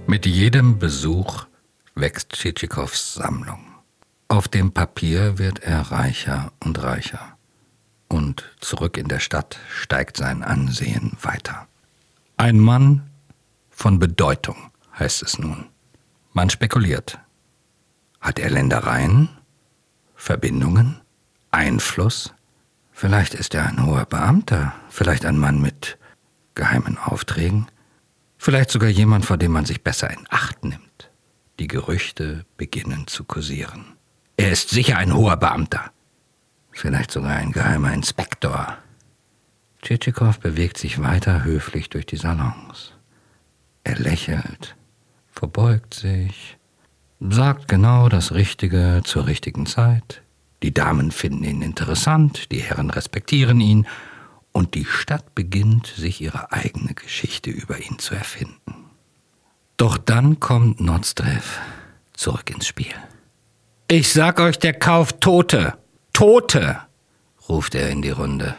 Mit jedem Besuch wächst Tschitschikows Sammlung. Auf dem Papier wird er reicher und reicher. Und zurück in der Stadt steigt sein Ansehen weiter. Ein Mann von Bedeutung, heißt es nun. Man spekuliert. Hat er Ländereien? Verbindungen? Einfluss? Vielleicht ist er ein hoher Beamter, vielleicht ein Mann mit geheimen Aufträgen, vielleicht sogar jemand, vor dem man sich besser in Acht nimmt. Die Gerüchte beginnen zu kursieren. Er ist sicher ein hoher Beamter, vielleicht sogar ein geheimer Inspektor. Tschitschikow bewegt sich weiter höflich durch die Salons. Er lächelt, verbeugt sich, sagt genau das Richtige zur richtigen Zeit. Die Damen finden ihn interessant, die Herren respektieren ihn und die Stadt beginnt, sich ihre eigene Geschichte über ihn zu erfinden. Doch dann kommt Nozdrev zurück ins Spiel. »Ich sag euch, der kauft Tote! Tote!« ruft er in die Runde.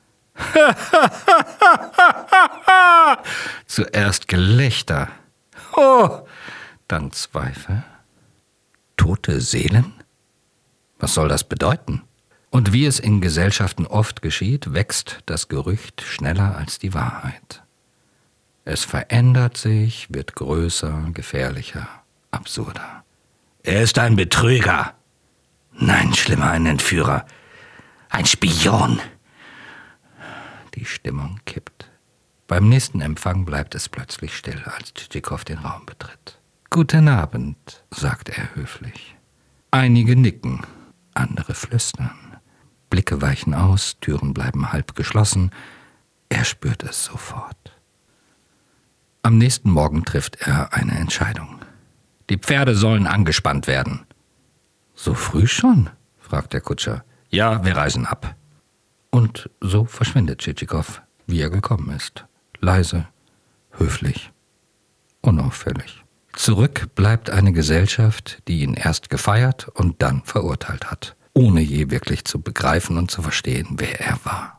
Zuerst Gelächter. Oh, dann Zweifel. Tote Seelen? Was soll das bedeuten? Und wie es in Gesellschaften oft geschieht, wächst das Gerücht schneller als die Wahrheit. Es verändert sich, wird größer, gefährlicher, absurder. Er ist ein Betrüger. Nein, schlimmer, ein Entführer. Ein Spion. Die Stimmung kippt. Beim nächsten Empfang bleibt es plötzlich still, als Tschitschikow den Raum betritt. »Guten Abend«, sagt er höflich. Einige nicken, andere flüstern. Blicke weichen aus, Türen bleiben halb geschlossen. Er spürt es sofort. Am nächsten Morgen trifft er eine Entscheidung. Die Pferde sollen angespannt werden. »So früh schon?« fragt der Kutscher. »Ja, wir reisen ab.« Und so verschwindet Tschitschikow, wie er gekommen ist. Leise, höflich, unauffällig. Zurück bleibt eine Gesellschaft, die ihn erst gefeiert und dann verurteilt hat, ohne je wirklich zu begreifen und zu verstehen, wer er war.